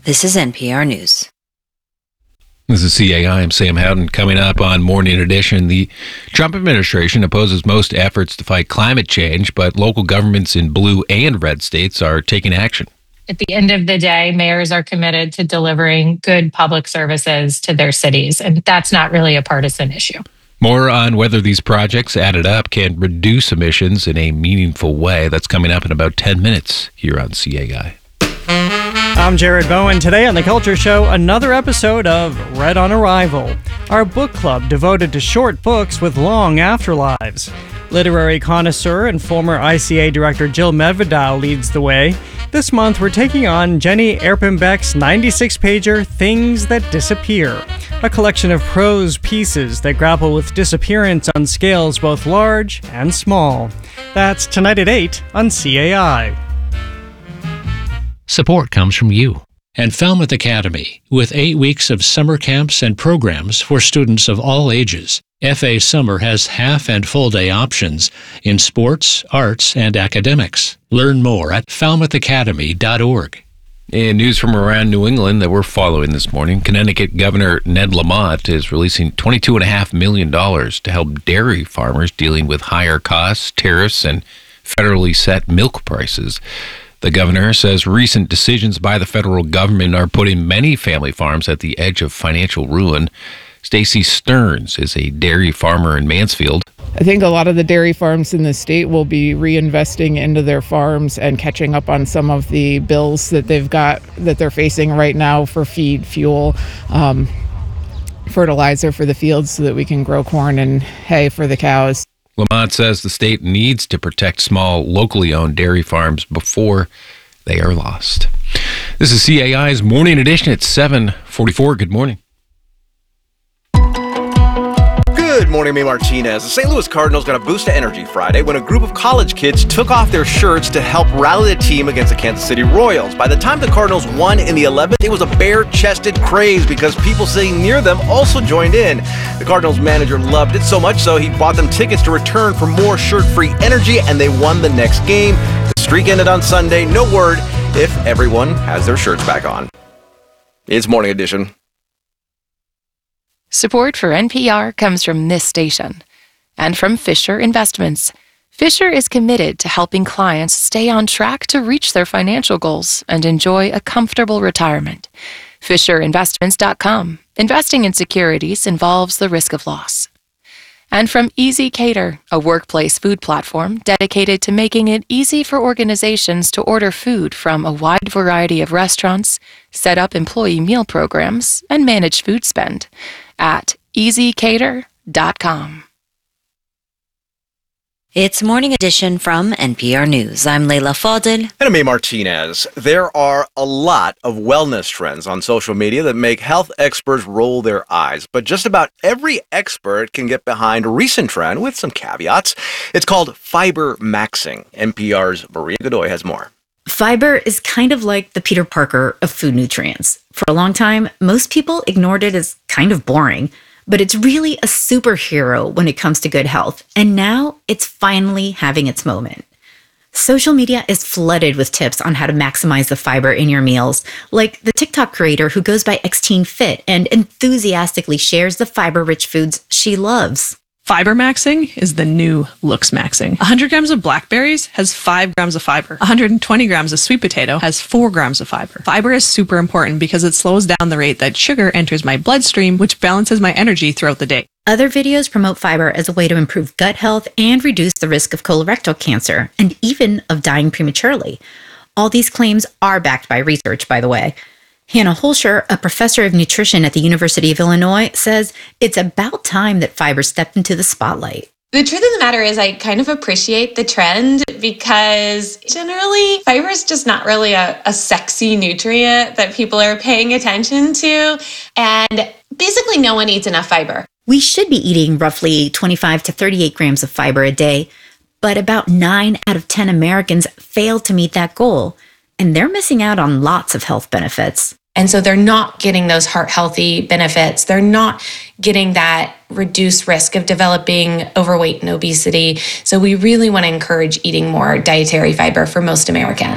This is NPR News. This is CAI. I'm Sam Howden. Coming up on Morning Edition, the Trump administration opposes most efforts to fight climate change, but local governments in blue and red states are taking action. At the end of the day, mayors are committed to delivering good public services to their cities, and that's not really a partisan issue. More on whether these projects added up can reduce emissions in a meaningful way. That's coming up in about 10 minutes here on CAI. I'm Jared Bowen. Today on The Culture Show, another episode of Read on Arrival, our book club devoted to short books with long afterlives. Literary connoisseur and former ICA director Jill Medvedow leads the way. This month, we're taking on Jenny Erpenbeck's 96-pager Things That Disappear, a collection of prose pieces that grapple with disappearance on scales both large and small. That's tonight at 8 on CAI. Support comes from you and Falmouth Academy, with 8 weeks of summer camps and programs for students of all ages. FA Summer has half and full day options in sports, arts, and academics. Learn more at falmouthacademy.org. And news from around New England that we're following this morning. Connecticut Governor Ned Lamont is releasing $22.5 million to help dairy farmers dealing with higher costs, tariffs, and federally set milk prices. The governor says recent decisions by the federal government are putting many family farms at the edge of financial ruin. Stacy Stearns is a dairy farmer in Mansfield. I think a lot of the dairy farms in the state will be reinvesting into their farms and catching up on some of the bills that they're facing right now for feed, fuel, fertilizer for the fields so that we can grow corn and hay for the cows. Lamont says the state needs to protect small, locally owned dairy farms before they are lost. This is CAI's Morning Edition at 7:44. Good morning. Good morning, May Martinez. The St. Louis Cardinals got a boost of energy Friday when a group of college kids took off their shirts to help rally the team against the Kansas City Royals. By the time the Cardinals won in the 11th, it was a bare-chested craze because people sitting near them also joined in. The Cardinals manager loved it so much so he bought them tickets to return for more shirt-free energy, and they won the next game. The streak ended on Sunday. No word if everyone has their shirts back on. It's Morning Edition. Support for NPR comes from this station and from Fisher Investments. Fisher is committed to helping clients stay on track to reach their financial goals and enjoy a comfortable retirement. FisherInvestments.com. Investing in securities involves the risk of loss. And from Easy Cater, a workplace food platform dedicated to making it easy for organizations to order food from a wide variety of restaurants, set up employee meal programs, and manage food spend at easycater.com. It's Morning Edition from NPR News. I'm Layla Fadel. And I'm May Martinez. There are a lot of wellness trends on social media that make health experts roll their eyes. But just about every expert can get behind a recent trend with some caveats. It's called fiber maxing. NPR's Maria Godoy has more. Fiber is kind of like the Peter Parker of food nutrients. For a long time, most people ignored it as kind of boring. But it's really a superhero when it comes to good health, and now it's finally having its moment. Social media is flooded with tips on how to maximize the fiber in your meals, like the TikTok creator who goes by XTeenFit and enthusiastically shares the fiber-rich foods she loves. Fiber maxing is the new looks maxing. 100 grams of blackberries has 5 grams of fiber. 120 grams of sweet potato has 4 grams of fiber. Fiber is super important because it slows down the rate that sugar enters my bloodstream, which balances my energy throughout the day. Other videos promote fiber as a way to improve gut health and reduce the risk of colorectal cancer, and even of dying prematurely. All these claims are backed by research, by the way. Hannah Holscher, a professor of nutrition at the University of Illinois, says it's about time that fiber stepped into the spotlight. The truth of the matter is I kind of appreciate the trend because generally fiber is just not really a sexy nutrient that people are paying attention to. And basically no one eats enough fiber. We should be eating roughly 25 to 38 grams of fiber a day, but about 9 out of 10 Americans fail to meet that goal. And they're missing out on lots of health benefits. And so they're not getting those heart healthy benefits. They're not getting that reduced risk of developing overweight and obesity. So we really want to encourage eating more dietary fiber for most Americans.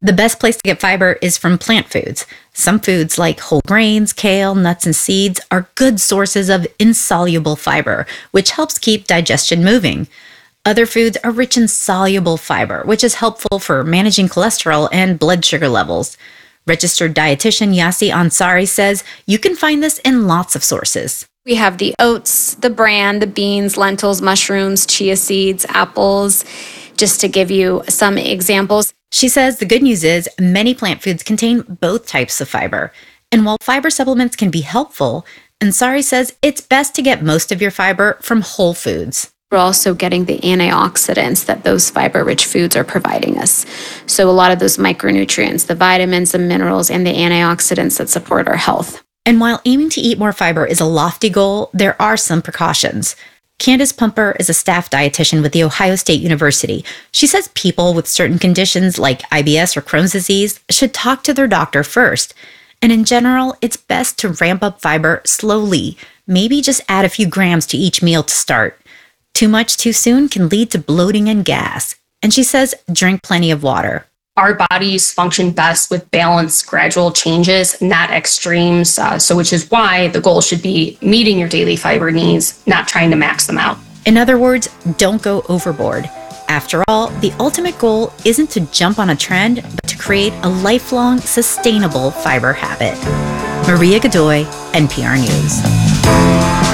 The best place to get fiber is from plant foods. Some foods like whole grains, kale, nuts, and seeds are good sources of insoluble fiber, which helps keep digestion moving. Other foods are rich in soluble fiber, which is helpful for managing cholesterol and blood sugar levels. Registered dietitian Yasi Ansari says you can find this in lots of sources. We have the oats, the bran, the beans, lentils, mushrooms, chia seeds, apples, just to give you some examples. She says the good news is many plant foods contain both types of fiber. And while fiber supplements can be helpful, Ansari says it's best to get most of your fiber from whole foods. We're also getting the antioxidants that those fiber-rich foods are providing us. So a lot of those micronutrients, the vitamins, the minerals, and the antioxidants that support our health. And while aiming to eat more fiber is a lofty goal, there are some precautions. Candace Pumper is a staff dietitian with The Ohio State University. She says people with certain conditions like IBS or Crohn's disease should talk to their doctor first. And in general, it's best to ramp up fiber slowly. Maybe just add a few grams to each meal to start. Too much too soon can lead to bloating and gas. And she says drink plenty of water. Our bodies function best with balanced, gradual changes, not extremes. Which is why the goal should be meeting your daily fiber needs, not trying to max them out. In other words, don't go overboard. After all, the ultimate goal isn't to jump on a trend, but to create a lifelong, sustainable fiber habit. Maria Godoy, NPR News.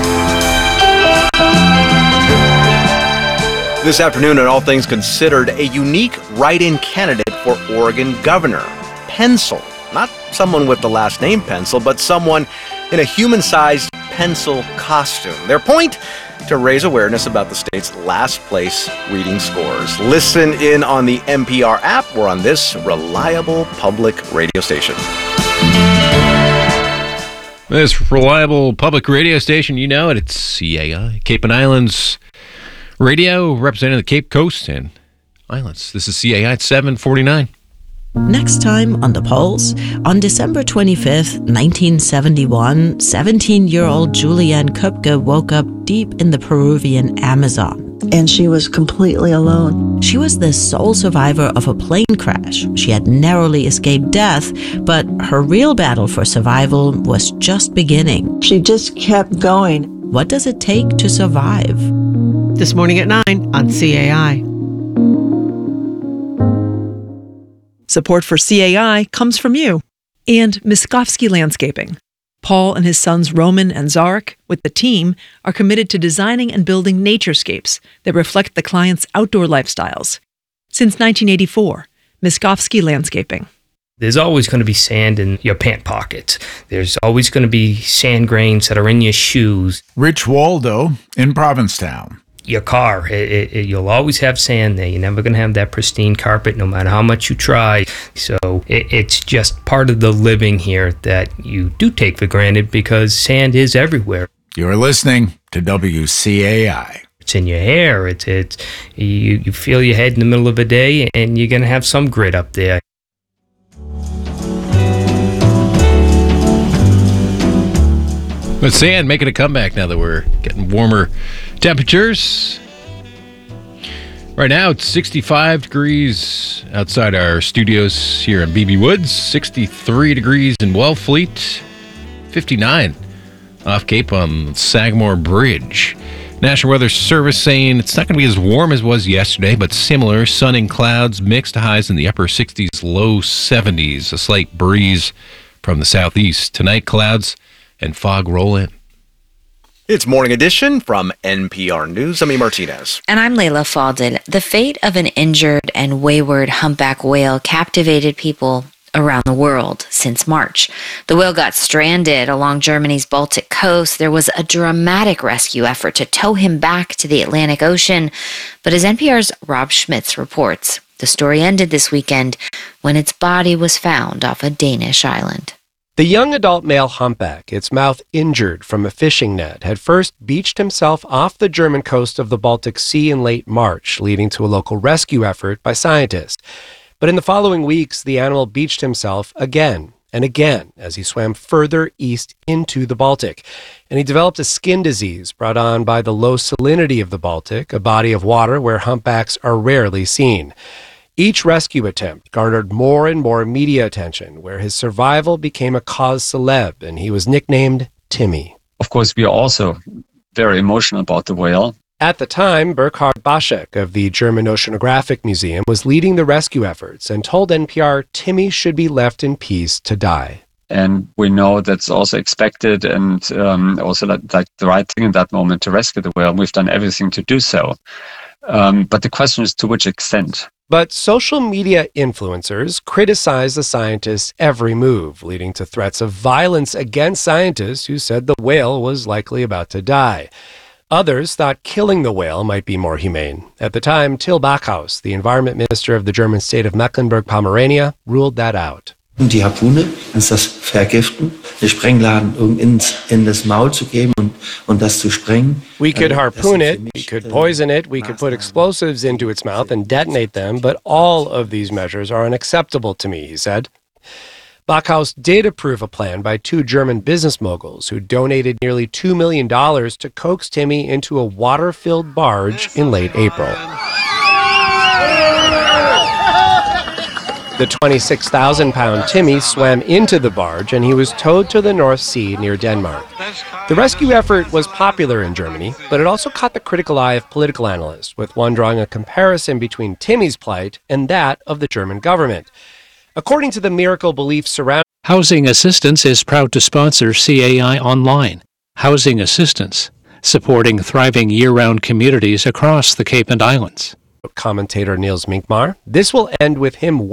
This afternoon, on All Things Considered, a unique write-in candidate for Oregon governor, Pencil. Not someone with the last name Pencil, but someone in a human-sized pencil costume. Their point? To raise awareness about the state's last place reading scores. Listen in on the NPR app or on this reliable public radio station. This reliable public radio station, you know it, it's CAI, Cape and Islands Radio, representing the Cape Coast and Islands. This is CAI at 749. Next time on The Pulse, on December 25th, 1971, 17-year-old Julianne Köpke woke up deep in the Peruvian Amazon. And she was completely alone. She was the sole survivor of a plane crash. She had narrowly escaped death, but her real battle for survival was just beginning. She just kept going. What does it take to survive? This morning at 9 on CAI. Support for CAI comes from you and Miskovsky Landscaping. Paul and his sons Roman and Zarek, with the team, are committed to designing and building naturescapes that reflect the client's outdoor lifestyles. Since 1984, Miskovsky Landscaping. There's always going to be sand in your pant pockets. There's always going to be sand grains that are in your shoes. Rich Waldo in Provincetown. Your car, you'll always have sand there. You're never going to have that pristine carpet no matter how much you try. So it's just part of the living here that you do take for granted because sand is everywhere. You're listening to WCAI. It's in your hair. You feel your head in the middle of a day and you're going to have some grit up there. But sand making a comeback now that we're getting warmer temperatures. Right now it's 65 degrees outside our studios here in BB Woods, 63 degrees in Wellfleet, 59 off Cape on Sagamore Bridge. National Weather Service saying it's not going to be as warm as it was yesterday, but similar. Sun and clouds, mixed highs in the upper 60s, low 70s. A slight breeze from the southeast. Tonight, clouds and fog roll in. It's Morning Edition from NPR News. I'm E. Martinez. And I'm Layla Faldin. The fate of an injured and wayward humpback whale captivated people around the world since March. The whale got stranded along Germany's Baltic coast. There was a dramatic rescue effort to tow him back to the Atlantic Ocean. But as NPR's Rob Schmitz reports, the story ended this weekend when its body was found off a Danish island. The young adult male humpback, its mouth injured from a fishing net, had first beached himself off the German coast of the Baltic Sea in late March, leading to a local rescue effort by scientists. But in the following weeks, the animal beached himself again and again as he swam further east into the Baltic. And he developed a skin disease brought on by the low salinity of the Baltic, a body of water where humpbacks are rarely seen. Each rescue attempt garnered more and more media attention, where his survival became a cause célèbre, and he was nicknamed Timmy. Of course, we are also very emotional about the whale. At the time, Burkhard Baschek of the German Oceanographic Museum was leading the rescue efforts and told NPR Timmy should be left in peace to die. And we know that's also expected and also like the right thing in that moment to rescue the whale. We've done everything to do so. But the question is to which extent? But social media influencers criticize the scientists' every move, leading to threats of violence against scientists who said the whale was likely about to die. Others thought killing the whale might be more humane. At the time, Till Backhaus, the environment minister of the German state of Mecklenburg-Pomerania, ruled that out. Die Harpune, ist das Vergiften, eine Sprengladung in das Maul zu geben und das zu sprengen. We could harpoon it, we could poison it, we could put explosives into its mouth and detonate them, but all of these measures are unacceptable to me, he said. Backhaus did approve a plan by two German business moguls who donated nearly $2 million to coax Timmy into a water-filled barge in late April. The 26,000-pound Timmy swam into the barge and he was towed to the North Sea near Denmark. The rescue effort was popular in Germany, but it also caught the critical eye of political analysts, with one drawing a comparison between Timmy's plight and that of the German government. According to the miracle belief surrounding Housing Assistance is proud to sponsor CAI Online. Housing Assistance, supporting thriving year-round communities across the Cape and Islands. Commentator Niels Minkmar, this will end with him